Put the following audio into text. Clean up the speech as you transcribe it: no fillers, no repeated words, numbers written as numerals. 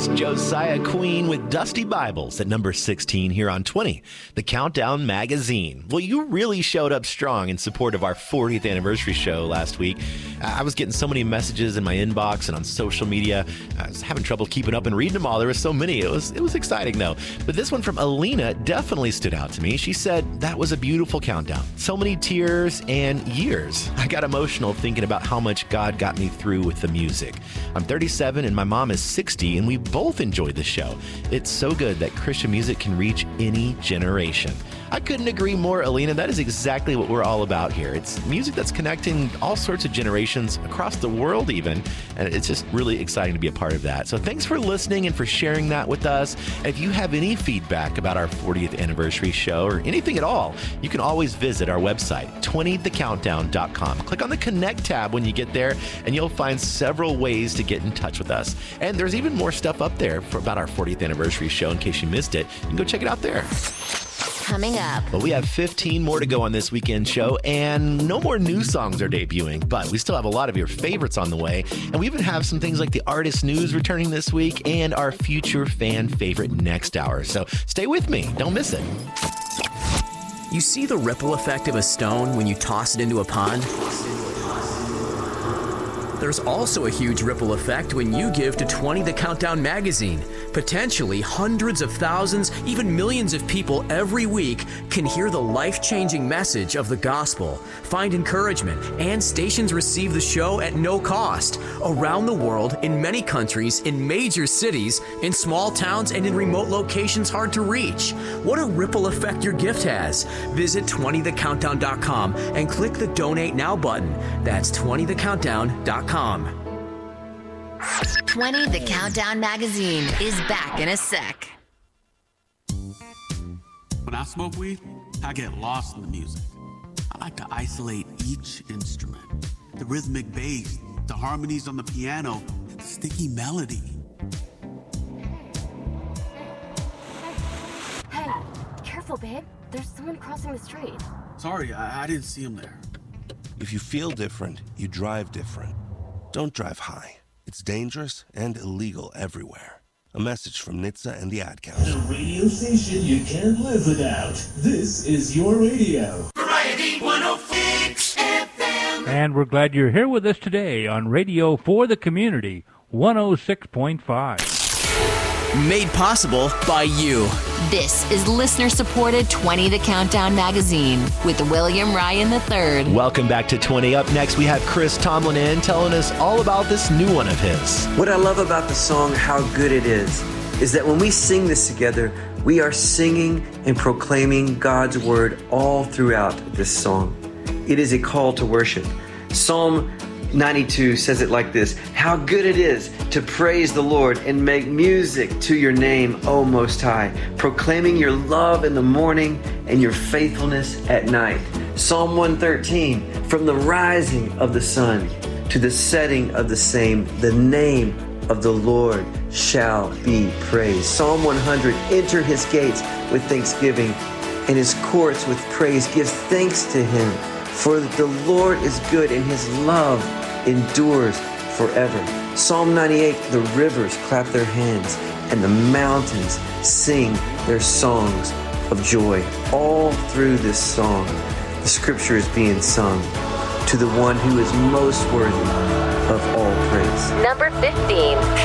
Josiah Queen with Dusty Bibles at number 16 here on 20, the Countdown Magazine. Well, you really showed up strong in support of our 40th anniversary show last week. I was getting so many messages in my inbox and on social media. I was having trouble keeping up and reading them all. There were so many. It was exciting, though. But this one from Alina definitely stood out to me. She said, that was a beautiful countdown. So many tears and years. I got emotional thinking about how much God got me through with the music. I'm 37 and my mom is 60, and we both enjoy the show. It's so good that Christian music can reach any generation. I couldn't agree more, Alina. That is exactly what we're all about here. It's music that's connecting all sorts of generations across the world even, and it's just really exciting to be a part of that. So thanks for listening and for sharing that with us. If you have any feedback about our 40th anniversary show or anything at all, you can always visit our website, 20thecountdown.com. Click on the Connect tab when you get there, and you'll find several ways to get in touch with us. And there's even more stuff up there about our 40th anniversary show in case you missed it. You can go check it out there. Coming up. But we have 15 more to go on this weekend show, and no more new songs are debuting, but we still have a lot of your favorites on the way. And we even have some things like the artist news returning this week and our future fan favorite next hour. So stay with me. Don't miss it. You see the ripple effect of a stone when you toss it into a pond? There's also a huge ripple effect when you give to 20 The Countdown magazine. Potentially hundreds of thousands, even millions of people every week can hear the life-changing message of the gospel, find encouragement, and stations receive the show at no cost. Around the world, in many countries, in major cities, in small towns, and in remote locations hard to reach. What a ripple effect your gift has. Visit 20thecountdown.com and click the Donate Now button. That's 20thecountdown.com. 20 The Countdown Magazine is back in a sec. When I smoke weed, I get lost in the music. I like to isolate each instrument. The rhythmic bass, the harmonies on the piano, the sticky melody. Hey, careful, babe. There's someone crossing the street. Sorry, I didn't see him there. If you feel different, you drive different. Don't drive high. It's dangerous and illegal everywhere. A message from NHTSA and the Ad Council. The radio station you can't live without. This is your radio. Variety 106 FM. And we're glad you're here with us today on Radio for the Community, 106.5. Made possible by you. This is listener-supported 20 The Countdown Magazine with William Ryan III. Welcome back to 20. Up next, we have Chris Tomlin in telling us all about this new one of his. What I love about the song, How Good It Is that when we sing this together, we are singing and proclaiming God's word all throughout this song. It is a call to worship. Psalm 92 says it like this: how good it is to praise the Lord and make music to your name, O Most High, proclaiming your love in the morning and your faithfulness at night. Psalm 113, from the rising of the sun to the setting of the same, the name of the Lord shall be praised. Psalm 100, enter his gates with thanksgiving and his courts with praise. Give thanks to him, for the Lord is good and his love endures forever. Psalm 98, the rivers clap their hands and the mountains sing their songs of joy. All through this song, the scripture is being sung to the one who is most worthy of all praise. Number 15.